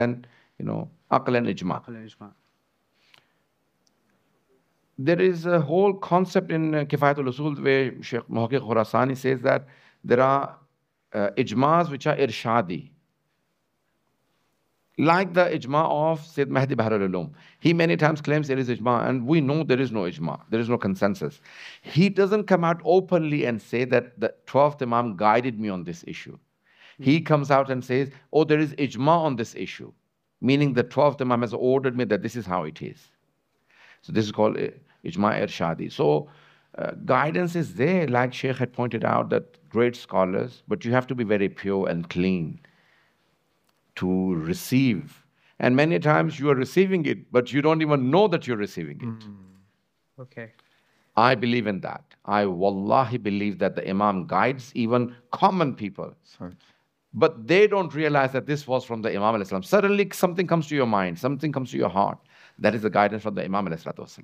and, aql and ijma. عقل الإجماع. There is a whole concept in Kifayatul Usul where Sheikh Muhaqiq Khurasani says that there are ijmas which are irshadi. Like the ijma of Sayyid Mahdi Bahar al-Ulum. He many times claims there is ijma, and we know there is no ijma, there is no consensus. He doesn't come out openly and say that the 12th Imam guided me on this issue. He comes out and says, oh, there is ijma on this issue, meaning the 12th Imam has ordered me that this is how it is. So this is called ijma irshadi. So guidance is there, like Sheikh had pointed out, that great scholars, but you have to be very pure and clean to receive. And many times you are receiving it, but you don't even know that you're receiving it. Okay. I believe in that. I wallahi believe that the Imam guides even common people. Sorry. But they don't realize that this was from the Imam alayhi salam. Suddenly something comes to your mind, something comes to your heart. That is the guidance from the Imam alayhi salatu wasalam.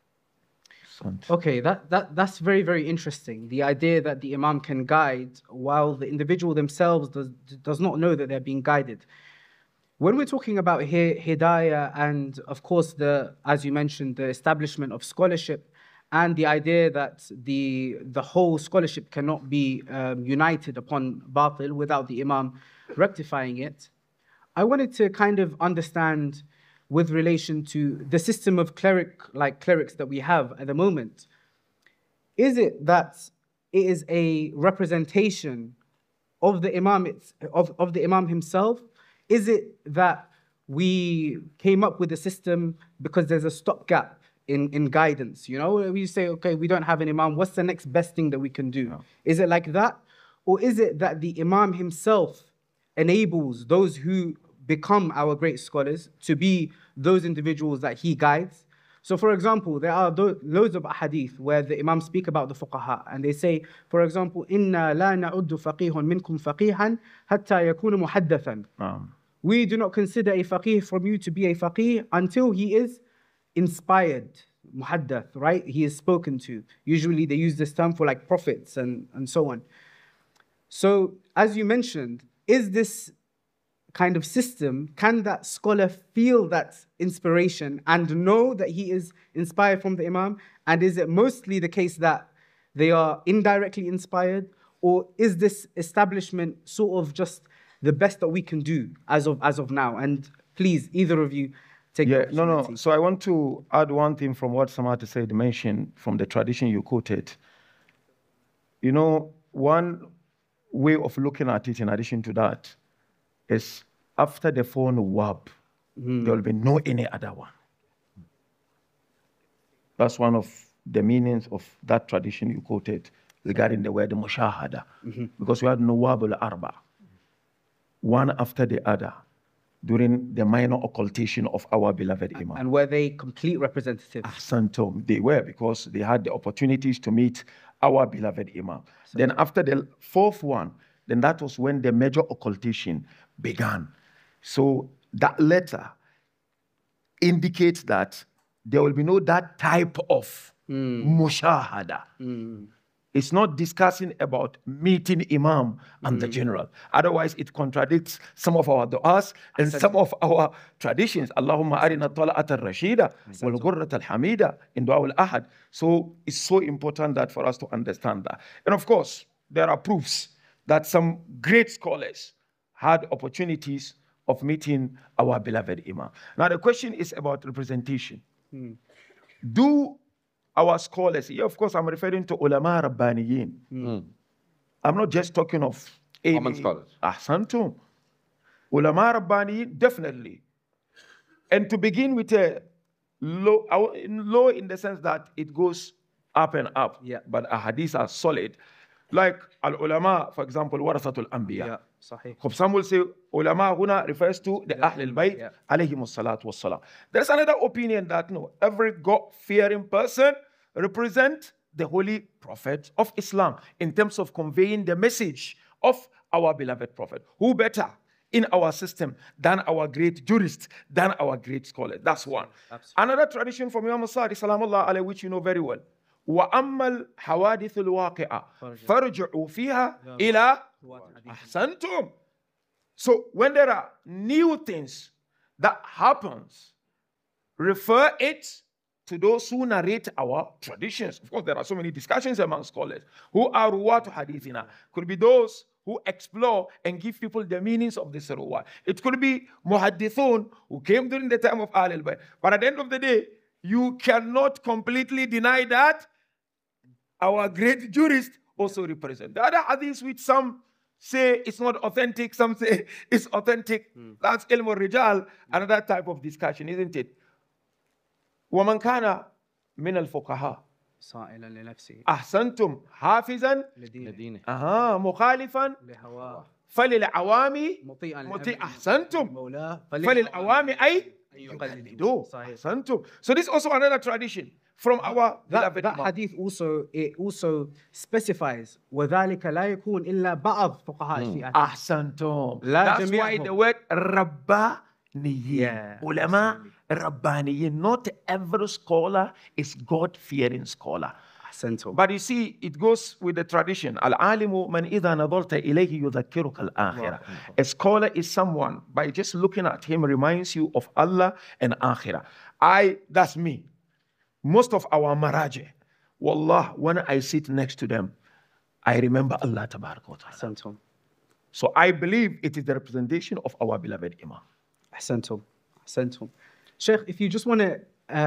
Okay, that's very, very interesting. The idea that the Imam can guide while the individual themselves does not know that they're being guided. When we're talking about hidayah and, of course, as you mentioned, the establishment of scholarship and the idea that the whole scholarship cannot be united upon batil without the Imam rectifying it, I wanted to kind of understand with relation to the system of clerics that we have at the moment. Is it that it is a representation of the Imam of the Imam himself? Is it that we came up with a system because there's a stopgap in guidance? We say, okay, we don't have an Imam, what's the next best thing that we can do? No. Is it like that? Or is it that the Imam himself enables those who become our great scholars to be those individuals that he guides? So, for example, there are loads of hadith where the Imam speak about the fuqaha, and they say, for example, إِنَّا لَا نَعُدُّ فَقِيهٌ مِنْكُمْ فَقِيهًا حَتَّى يَكُونَ مُحَدَّثًا. We do not consider a faqih from you to be a faqih until he is inspired, muhaddath, right? He is spoken to. Usually they use this term for like prophets and so on. So, as you mentioned, is this kind of system, can that scholar feel that inspiration and know that he is inspired from the Imam? And is it mostly the case that they are indirectly inspired? Or is this establishment sort of just the best that we can do as of now? And please, either of you, take the opportunity. So I want to add one thing from what Samata said, mentioned from the tradition you quoted. One way of looking at it in addition to that is after the phone wab, there will be no any other one. That's one of the meanings of that tradition you quoted regarding the word mushahada. Because we had nawab al-arba, one after the other, during the minor occultation of our beloved Imam. And were they complete representatives? Ahsantum, they were, because they had the opportunities to meet our beloved Imam. Then after the fourth one, then that was when the major occultation began. So that letter indicates that there will be no that type of mushahada. It's not discussing about meeting Imam and the general. Otherwise, it contradicts some of our du'as and some of our traditions. Allahumma arina tala'at al-rashida wal ghurrat al-hamida in du'a al-ahad. So it's so important that for us to understand that. And of course, there are proofs that some great scholars had opportunities of meeting our beloved Imam. Now, the question is about representation. Do our scholars, here, of course, I'm referring to ulama rabbaniyin. I'm not just talking of Common scholars. Ahsantum. Ulama rabbaniyin, definitely. And to begin with a low in the sense that it goes up and up. Yeah. But ahadith are solid. Like al-ulama, for example, warathatul anbiya. Yeah, sahih. Some will say ulama huna refers to the Ahl al-Bayt, alayhimus salatu wassalam. There's another opinion that no, every God-fearing person represents the holy prophet of Islam in terms of conveying the message of our beloved prophet. Who better in our system than our great jurist, than our great scholar? That's one. Absolutely. Another tradition from Imam Sadi, salamullah alayhi, which you know very well. وَأَمَّا الْحَوَادِثُ الْوَاقِعَةِ فَارْجِعُوا فِيهَا إِلَىٰ أَحْسَنْتُمْ. So when there are new things that happens, refer it to those who narrate our traditions. Of course, there are so many discussions among scholars. Who are ruwatu hadithina? Could be those who explore and give people the meanings of this ruwat. It could be muhaddithun who came during the time of Ahl al-Bayt. But at the end of the day, you cannot completely deny that our great jurists also represent. The other hadith which some say it's not authentic, some say it's authentic. That's ilm al-rijal, another type of discussion, isn't it? وَمَنْ كَانَ مِنَ الْفُقَهَاءِ صائلا لنفسه أحسنتم حافظا لدينه مخالفا لهواه فللعوام مطيعا مطيع أحسنتم مولاه فللعوام أي يقلدوا. يقلدوا صحيح. أحسنتم. So this is also another tradition from our beloved that Imam. hadith also specifies وذلك لا يكون إلا بعض فقهاء الشيعة. أحسنتم. لا That's why جميعهم. the word ربانيين. Yeah, Ulama ربانيين. Not every scholar is God-fearing scholar. أحسنتم. But you see, it goes with the tradition. Al-alimu man idha nadarta ilayhi yudhakkiruka al-akhirah. A scholar is someone, by just looking at him, reminds you of Allah and akhirah. That's me. Most of our maraji, wallah, when I sit next to them, I remember Allah tabarak wa ta'ala. أحسنتم. So I believe it is the representation of our beloved Imam. أحسنتم. أحسنتم. Sheikh, if you just want to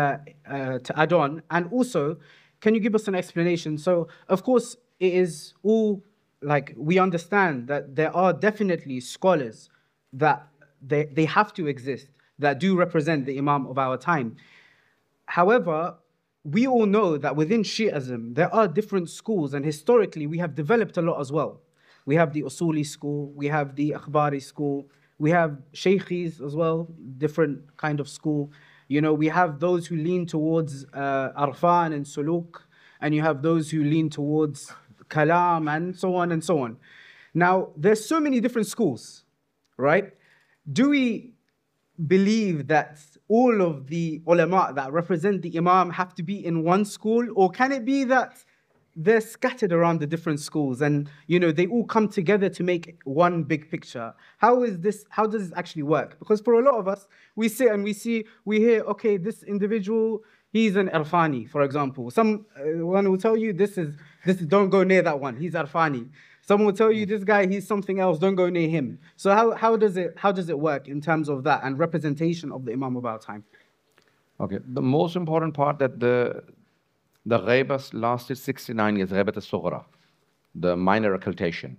add on, and also, can you give us an explanation? So, of course, it is all like we understand that there are definitely scholars that they have to exist that do represent the Imam of our time. However, we all know that within Shi'ism, there are different schools, and historically, we have developed a lot as well. We have the Usuli school, we have the Akhbari school, we have Shaykhis as well, different kind of school. You know, we have those who lean towards Arfan and Suluk, and you have those who lean towards Kalam and so on and so on. Now, there's so many different schools, right? Do we believe that all of the ulama that represent the Imam have to be in one school, or can it be that they're scattered around the different schools and, you know, they all come together to make one big picture? How does this actually work? Because for a lot of us, we sit and we hear, okay, this individual, he's an Irfani, for example. Someone will tell you, this is, don't go near that one, he's Irfani. Someone will tell you, this guy, he's something else, don't go near him. So how does it work in terms of that and representation of the Imam of our time? Okay, the most important part that the ghaibah lasted 69 years, ghaibat al-sughra, the minor occultation.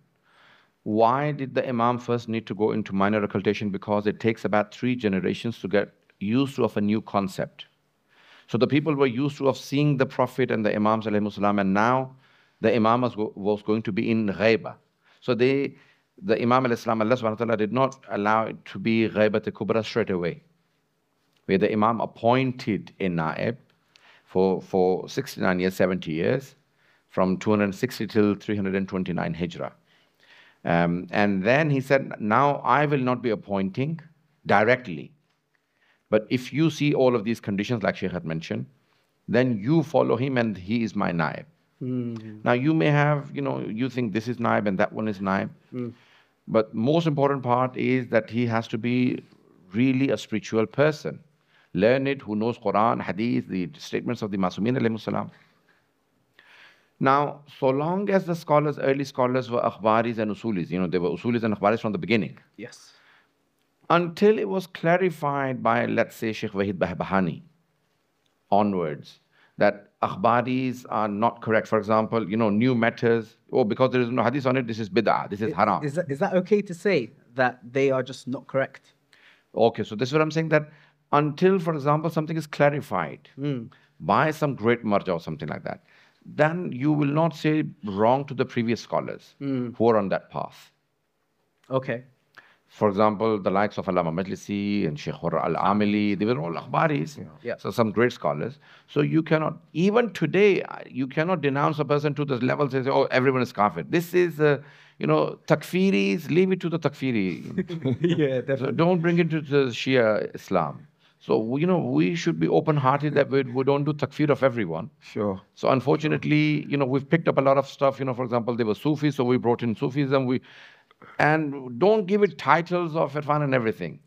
Why did the Imam first need to go into minor occultation? Because it takes about 3 generations to get used to of a new concept. So the people were used to of seeing the Prophet and the Imams alayhimus salam, and now the Imam was going to be in ghaibah. So the Imam alayhi salam, Allah subhanahu wa ta'ala did not allow it to be ghaibat al-kubra straight away, where the Imam appointed a naib for 69 years, 70 years, from 260 till 329 Hijrah. And then he said, now I will not be appointing directly. But if you see all of these conditions, like Shaykh had mentioned, then you follow him and he is my naib. Now you may have, you think this is naib and that one is naib. But most important part is that he has to be really a spiritual person. Learned, who knows Quran, Hadith, the statements of the Masumin alayhi salam. Now, so long as the scholars, early scholars were Akhbaris and Usulis, they were Usulis and Akhbaris from the beginning. Yes. Until it was clarified by, let's say, Sheikh Wahid Bahbahani onwards, that Akhbaris are not correct. For example, new matters, because there is no Hadith on it, this is bid'ah, this is haram. Is that okay to say that they are just not correct? Okay, so this is what I'm saying, that until, for example, something is clarified by some great marja or something like that, then you will not say wrong to the previous scholars who are on that path. Okay. For example, the likes of Allama Majlisi and Sheikh Hurra Al-Amili, they were all Akhbaris, so some great scholars. So you cannot, even today, you cannot denounce a person to this level, say, oh, everyone is kafir. This is, takfiris, leave it to the takfiri. Yeah, definitely. So don't bring it to the Shia Islam. So, we should be open-hearted that we don't do takfir of everyone. Sure. So, unfortunately, we've picked up a lot of stuff. For example, they were Sufis, so we brought in Sufism. And don't give it titles of Irfan and everything.